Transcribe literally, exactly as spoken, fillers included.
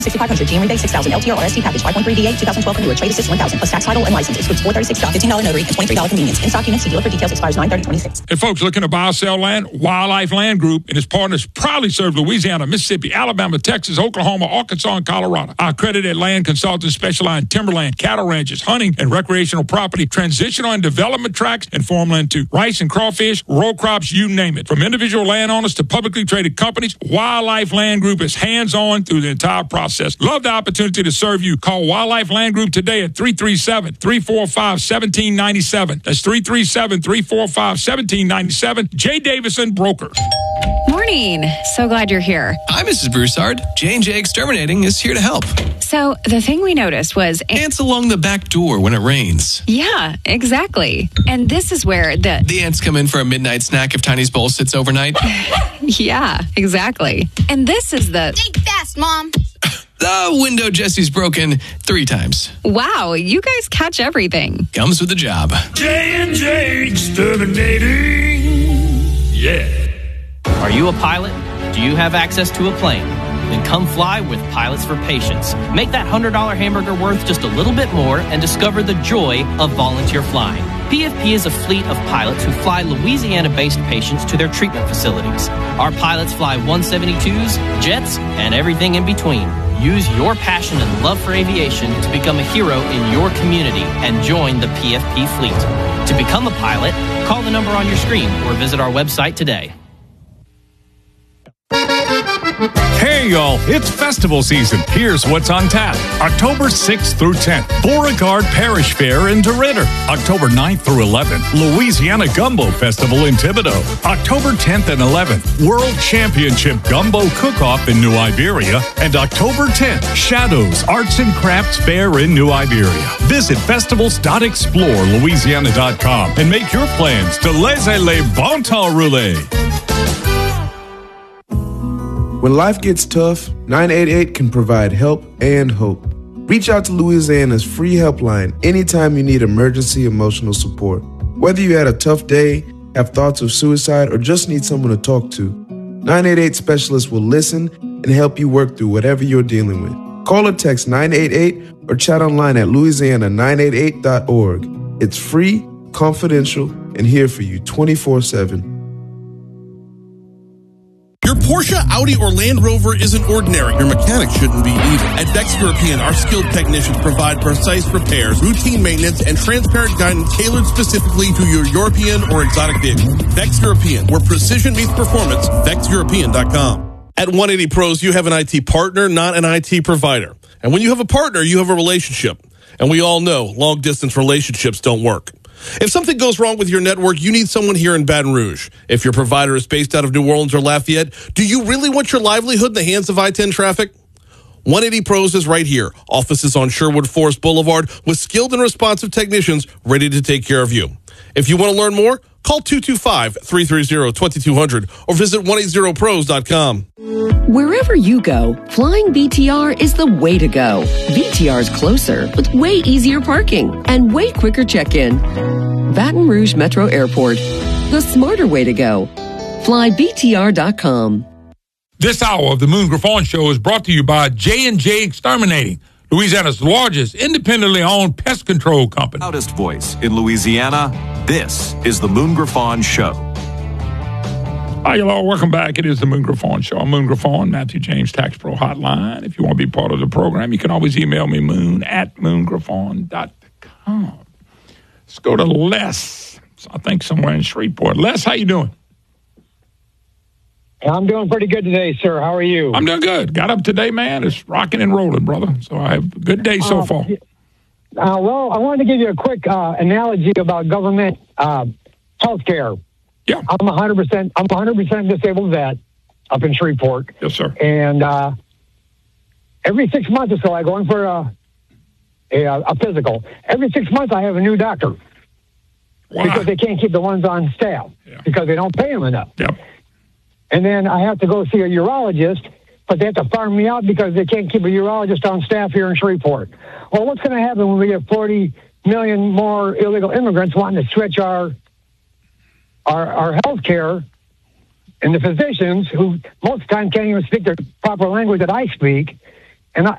sixty-five hundred G M rebate six thousand L T R R S T package five point three D A twenty twelve Honduras trade assist one thousand plus tax title and license excludes four thirty-six fifteen dollar notary and twenty-three dollar convenience. In stock units, see dealer for details. Expires nine thirty twenty-six. Hey folks, looking to buy or sell land? Wildlife Land Group and its partners proudly serve Louisiana, Mississippi, Alabama, Texas, Oklahoma, Arkansas, and Colorado. Our accredited land consultants specialize in timberland, cattle ranches, hunting and recreational property, transitional and development tracts, and farmland too. Rice and crawfish, row crops, you name it. From individual landowners to publicly traded companies, Wildlife Land Group is hands-on through the entire process. Love the opportunity to serve you. Call Wildlife Land Group today at three three seven, three four five, one seven nine seven. That's three three seven, three four five, one seven nine seven. Jay Davison, broker. Morning. So glad you're here. Hi, Missus Broussard. J and J Exterminating is here to help. So the thing we noticed was... Ants along the back door when it rains. Yeah, exactly. And this is where the... The ants come in for a midnight snack if Tiny's bowl sits overnight. Yeah, exactly. And this is the... Think fast, Mom. The window Jesse's broken three times. Wow, you guys catch everything. Comes with the job. J and J Exterminating. Yeah. Are you a pilot? Do you have access to a plane? Then come fly with Pilots for Patients. Make that one hundred dollars hamburger worth just a little bit more and discover the joy of volunteer flying. P F P is a fleet of pilots who fly Louisiana-based patients to their treatment facilities. Our pilots fly one seventy-twos, jets, and everything in between. Use your passion and love for aviation to become a hero in your community and join the P F P fleet. To become a pilot, call the number on your screen or visit our website today. Hey, y'all, it's festival season. Here's what's on tap. October sixth through tenth, Beauregard Parish Fair in DeRidder. October ninth through eleventh, Louisiana Gumbo Festival in Thibodaux. October tenth and eleventh, World Championship Gumbo Cook-Off in New Iberia. And October tenth, Shadows Arts and Crafts Fair in New Iberia. Visit festivals dot explore louisiana dot com and make your plans to laissez les bon temps rouler. When life gets tough, nine eight eight can provide help and hope. Reach out to Louisiana's free helpline anytime you need emergency emotional support. Whether you had a tough day, have thoughts of suicide, or just need someone to talk to, nine eight eight specialists will listen and help you work through whatever you're dealing with. Call or text nine eight eight or chat online at louisiana nine eight eight dot org. It's free, confidential, and here for you twenty-four seven. Your Porsche, Audi, or Land Rover isn't ordinary. Your mechanic shouldn't be either. At Vex European, our skilled technicians provide precise repairs, routine maintenance, and transparent guidance tailored specifically to your European or exotic vehicle. Vex European, where precision meets performance, vex european dot com. At one eighty Pros, you have an I T partner, not an I T provider. And when you have a partner, you have a relationship. And we all know long-distance relationships don't work. If something goes wrong with your network, you need someone here in Baton Rouge. If your provider is based out of New Orleans or Lafayette, do you really want your livelihood in the hands of I ten traffic? one eighty Pros is right here. Offices on Sherwood Forest Boulevard with skilled and responsive technicians ready to take care of you. If you want to learn more, call two two five, three three zero, two two zero zero or visit one eighty pros dot com. Wherever you go, flying B T R is the way to go. B T R is closer with way easier parking and way quicker check-in. Baton Rouge Metro Airport, the smarter way to go. fly B T R dot com. This hour of the Moon Griffon Show is brought to you by J and J Exterminating, Louisiana's largest independently owned pest control company. Loudest voice in Louisiana, this is the Moon Griffon Show. Hi, y'all. Welcome back. It is the Moon Griffon Show. I'm Moon Griffon, Matthew James Tax Pro Hotline. If you want to be part of the program, you can always email me, moon at moon griffon dot com. Let's go to Les. I think somewhere in Shreveport. Les, how you doing? I'm doing pretty good today, sir. How are you? I'm doing good. Got up today, man. It's rocking and rolling, brother. So I have a good day so uh, far. Uh, well, I wanted to give you a quick uh, analogy about government uh, health care. Yeah. I'm one hundred percent, I'm one hundred percent disabled vet up in Shreveport. Yes, sir. And uh, every six months or so, I go in for a, a, a physical. Every six months, I have a new doctor. Why? Because they can't keep the ones on staff. Yeah. Because they don't pay them enough. Yep. And then I have to go see a urologist, but they have to farm me out because they can't keep a urologist on staff here in Shreveport. Well, what's going to happen when we get forty million more illegal immigrants wanting to switch our our, our health care, and the physicians, who most of the time can't even speak the proper language that I speak, And I,